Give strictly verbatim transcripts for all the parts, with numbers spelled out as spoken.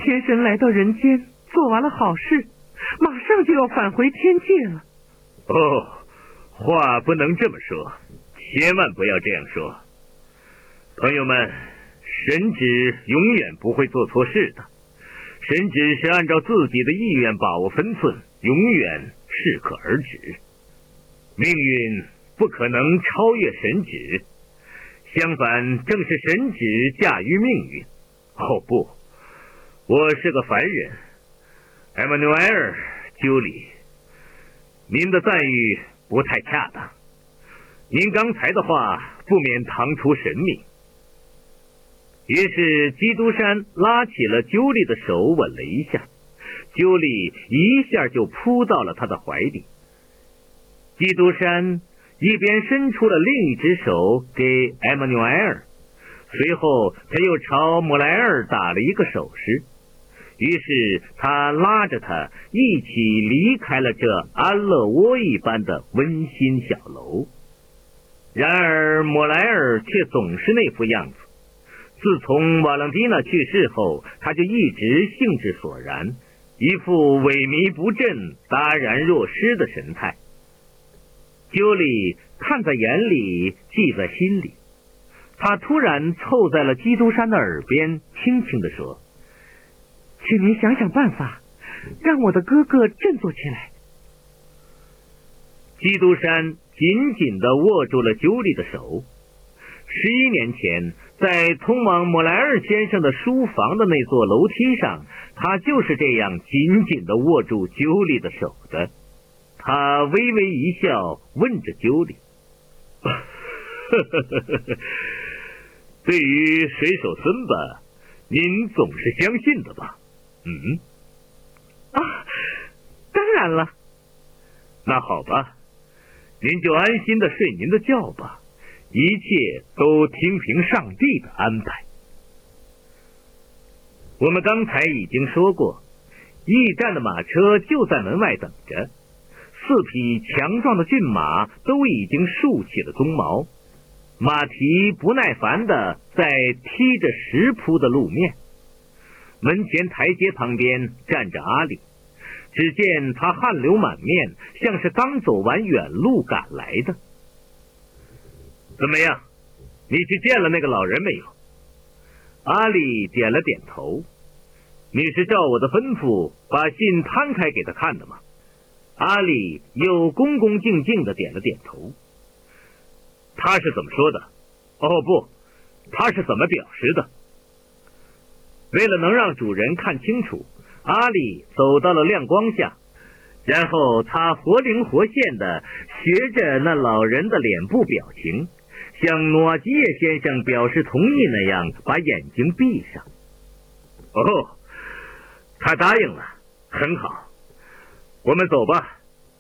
天神来到人间，做完了好事，马上就要返回天界了。 哦，话不能这么说，千万不要这样说。朋友们，神旨永远不会做错事的，神旨是按照自己的意愿把握分寸，永远适可而止。命运不可能超越神旨，相反，正是神旨驾驭命运。哦不，我是个凡人，艾玛纽埃尔·丘里，您的赞誉不太恰当，您刚才的话不免唐突神明。于是基督山拉起了鸠利的手，吻了一下，鸠利一下就扑到了他的怀里。基督山一边伸出了另一只手给艾玛纽埃尔，随后他又朝姆莱尔打了一个手势，于是他拉着他一起离开了这安乐窝一般的温馨小楼。然而姆莱尔却总是那副样子，自从瓦朗蒂娜去世后，他就一直兴致索然，一副萎靡不振、戛然若失的神态。鸠利看在眼里，记在心里。他突然凑在了基督山的耳边，轻轻地说：“ 请您想想办法，让我的哥哥振作起来。” 基督山紧紧地握住了鸠利的手。十一年前，在通往莫莱尔先生的书房的那座楼梯上，他就是这样紧紧地握住鸠利的手的。他微微一笑，问着鸠利：“对于水手孙吧，您总是相信的吧？”“嗯。”“ 啊，当然了。”“ 那好吧，您就安心的睡您的觉吧，一切都听凭上帝的安排。”我们刚才已经说过，驿站的马车就在门外等着，四匹强壮的骏马都已经竖起了鬃毛，马蹄不耐烦地在踢着石铺的路面。门前台阶旁边站着阿里，只见他汗流满面，像是刚走完远路赶来的。“怎么样，你去见了那个老人没有？”阿里点了点头。“你是照我的吩咐把信摊开给他看的吗？”阿里又恭恭敬敬地点了点头。“他是怎么说的？”“哦不，他是怎么表示的？”为了能让主人看清楚，阿里走到了亮光下，然后他活灵活现地学着那老人的脸部表情，像诺瓦基耶先生表示同意那样把眼睛闭上。“哦，他答应了，很好，我们走吧。”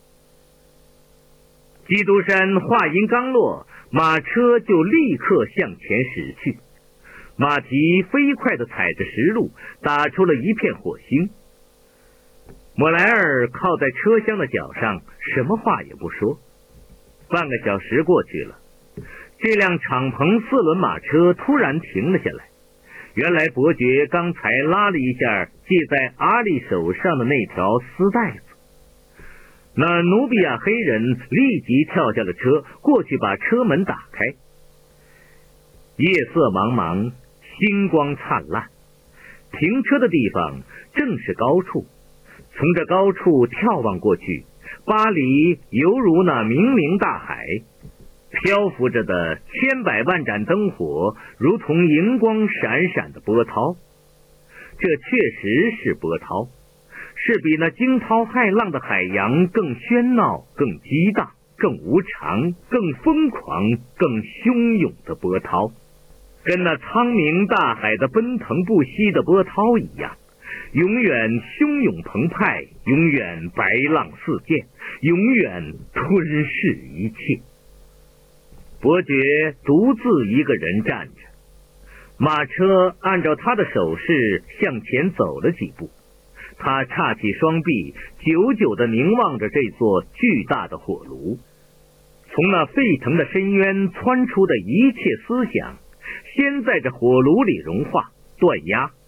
基督山话音刚落，马车就立刻向前驶去，马蹄飞快地踩着石路，打出了一片火星。莫莱尔靠在车厢的角上，什么话也不说。半个小时过去了，这辆敞篷四轮马车突然停了下来。原来伯爵刚才拉了一下系在阿里手上的那条丝带子。那努比亚黑人立即跳下了车，过去把车门打开。夜色茫茫，星光灿烂，停车的地方正是高处。从这高处眺望过去，巴黎犹如那冥冥大海，漂浮着的千百万盏灯火如同荧光闪闪的波涛。这确实是波涛，是比那惊涛骇浪的海洋更喧闹、更激荡、更无常、更疯狂、更汹涌的波涛，跟那苍冥大海的奔腾不息的波涛一样，永远汹涌澎湃，永远白浪四溅，永远吞噬一切。伯爵独自一个人站着，马车按照他的手势向前走了几步，他叉起双臂，久久地凝望着这座巨大的火炉。从那沸腾的深渊窜出的一切思想，先在这火炉里融化、断压，